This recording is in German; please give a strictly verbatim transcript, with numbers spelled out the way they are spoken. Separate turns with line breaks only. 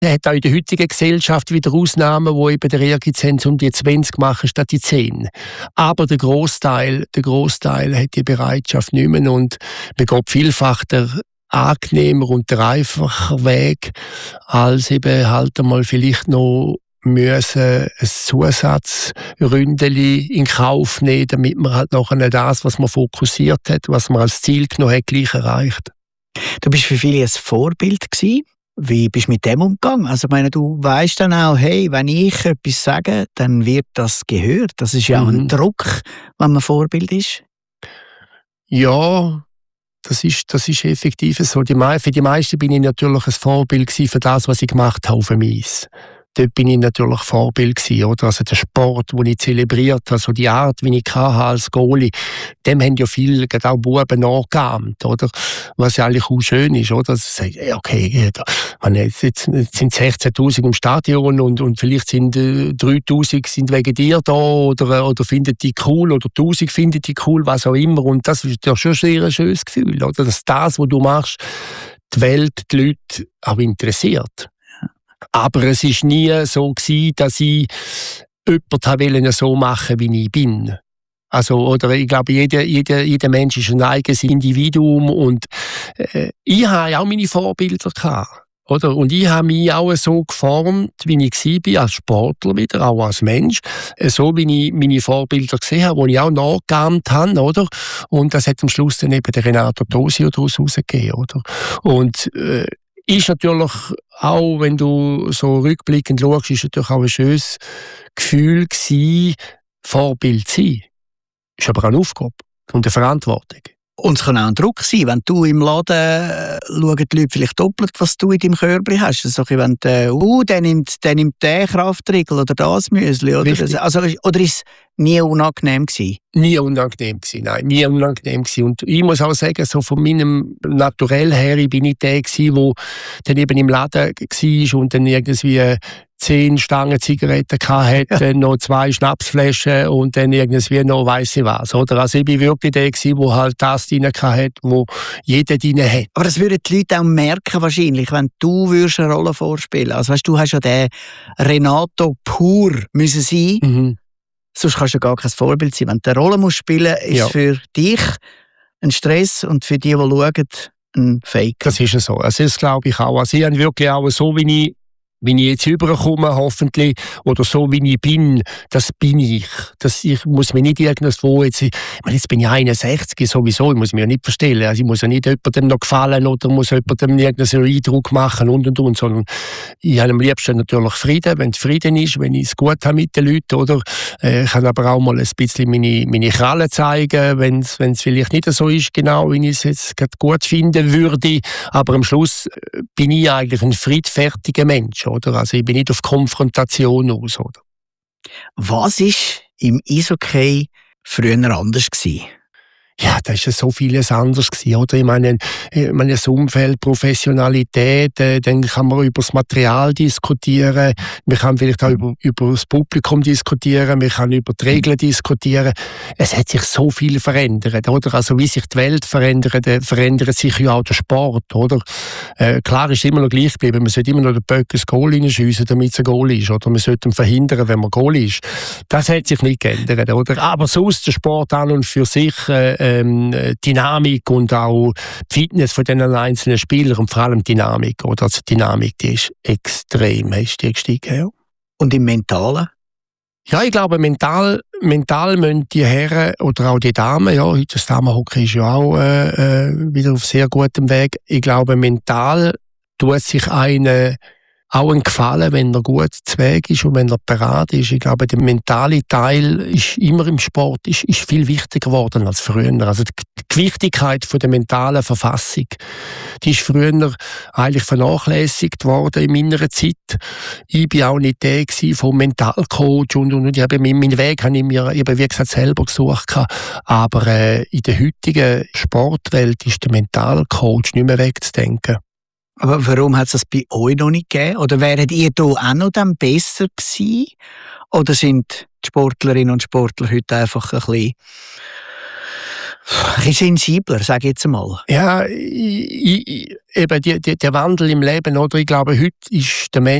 Er hat auch in der heutigen Gesellschaft wieder Ausnahmen, die eben den Ehrgeiz haben, um die zwanzig machen statt die zehn. Aber der Grossteil, der Grossteil hat die Bereitschaft nicht mehr und man geht vielfach der angenehmer und der einfacher Weg, als eben halt einmal vielleicht noch müssen ein Zusatzründeli in Kauf nehmen, damit man halt nachher das, was man fokussiert hat, was man als Ziel genommen hat, gleich erreicht.
Du bist für viele ein Vorbild gewesen. Wie bist du mit dem umgegangen? Also ich meine, du weißt dann auch, hey, wenn ich etwas sage, dann wird das gehört. Das ist ja mhm. auch ein Druck, wenn man Vorbild ist.
Ja, das ist, das ist effektiv so. Die, für die meisten bin ich natürlich ein Vorbild gewesen für das, was ich gemacht habe auf dem Eis. Dort bin ich natürlich Vorbild gewesen, oder? Also der Sport, den ich zelebriert habe, also die Art, wie ich hatte als Goalie, dem haben ja viele, gerade auch Buben nachgeahmt, oder? Was ja eigentlich auch schön ist, oder? Sie sagen, okay, jetzt, jetzt sind sechzehntausend im Stadion und, und vielleicht sind äh, dreitausend sind wegen dir da, oder, oder finden die cool, oder tausend finden die cool, was auch immer. Und das ist ja schon sehr ein schönes Gefühl, oder? Dass das, was du machst, die Welt, die Leute auch interessiert. Aber es war nie so gewesen, dass ich jemanden so machen wollte, wie ich bin. Also, oder ich glaube, jeder, jeder, jeder Mensch ist ein eigenes Individuum und äh, ich hatte auch meine Vorbilder gehabt, oder? Und ich habe mich auch so geformt, wie ich war, als Sportler wieder, auch als Mensch, so wie ich meine Vorbilder gesehen habe, die ich auch nachgeahmt habe, oder? Und das hat am Schluss dann eben der Renato Tosio daraus herausgegeben, oder? Und äh, ist natürlich auch, wenn du so rückblickend schaust, ist natürlich auch ein schönes Gefühl gewesen, Vorbild zu sein. Ist aber auch eine Aufgabe und eine Verantwortung.
Und es kann auch ein Druck sein, wenn du im Laden äh, schauen die Leute vielleicht doppelt, was du in deinem Körbchen hast. Also, wenn der, uh, der nimmt, der nimmt den Kraftriegel oder das Müsli. Oder, also, oder ist es nie unangenehm gewesen?
Nie unangenehm gewesen, nein, nie unangenehm gewesen. Und ich muss auch sagen, so von meinem Naturell her, ich bin nicht der gewesen, der dann eben im Laden war und dann irgendwie zehn Stangen Zigaretten hatte, ja. noch zwei Schnapsflaschen und dann irgendwie noch weiss ich was. Oder? Also ich bin wirklich der gewesen, der halt das drin hatte, wo jeder drin hat.
Aber das würden die Leute auch merken wahrscheinlich, wenn du würdest eine Rolle vorspielen. Also weißt, du hast ja den Renato pur müssen sein. Mhm. Sonst kannst du gar kein Vorbild sein. Wenn du eine Rolle musst spielen musst, ist ja. für dich ein Stress und für die, die schauen, ein Fake.
Das ist ja so. Also das glaube ich auch. Also ich habe wirklich auch so, wie ich wie ich jetzt rüberkomme, hoffentlich, oder so, wie ich bin, das bin ich. Das, ich muss mir nicht irgendwo jetzt, ich meine, jetzt bin ich einundsechzig sowieso, ich muss mich ja nicht verstellen, also ich muss ja nicht jemandem noch gefallen oder muss jemandem irgendeinen Eindruck machen und und und, sondern ich habe am liebsten natürlich Frieden, wenn es Frieden ist, wenn ich es gut habe mit den Leuten, oder? Ich kann aber auch mal ein bisschen meine, meine Krallen zeigen, wenn es vielleicht nicht so ist, genau, wie ich es jetzt gerade gut finden würde, aber am Schluss bin ich eigentlich ein friedfertiger Mensch. Oder? Also ich bin nicht auf Konfrontation aus. Oder?
Was war im Eishockey früher anders gewesen?
Ja, da ist ja so vieles anders gewesen, oder? Ich meine, ich meine, das Umfeld, Professionalität, äh, dann kann man über das Material diskutieren, man kann vielleicht auch über, über das Publikum diskutieren, man kann über die Regeln diskutieren. Es hat sich so viel verändert, oder? Also wie sich die Welt verändert, äh, verändert sich ja auch der Sport, oder? Äh, klar ist es immer noch gleich geblieben, man sollte immer noch den Böck ins Goal reinschiessen, damit es ein Goal ist, oder? Man sollte ihn verhindern, wenn man Goal ist. Das hat sich nicht geändert, oder? Aber sonst der Sport an und für sich, äh, Ähm, Dynamik und auch die Fitness von den einzelnen Spielern und vor allem Dynamik. Oder? Also die Dynamik, die ist extrem ist die gestiegen. Ja.
Und im Mentalen?
Ja, ich glaube, mental, mental müssen die Herren oder auch die Damen, ja, heute das Damenhockey ist ja auch äh, wieder auf sehr gutem Weg. Ich glaube, mental tut sich eine auch ein Gefallen, wenn er gut zu Weg ist und wenn er parat ist. Ich glaube, der mentale Teil ist immer im Sport ist, ist viel wichtiger geworden als früher. Also die, die Wichtigkeit von der mentalen Verfassung, die ist früher eigentlich vernachlässigt worden in meiner Zeit. Ich war auch nicht der vom Mentalcoach und, und, und ich habe meinen Weg habe ich mir eben, wie gesagt, selber gesucht. Aber äh, in der heutigen Sportwelt ist der Mentalcoach nicht mehr wegzudenken.
Aber warum hat es das bei euch noch nicht gegeben? Oder wäret ihr da auch noch dann besser gewesen? Oder sind die Sportlerinnen und Sportler heute einfach ein bisschen Ein bisschen sensibler, sage ich jetzt mal.
Ja, ich, ich, eben die, die, der Wandel im Leben, oder? Ich glaube, heute ist der Mensch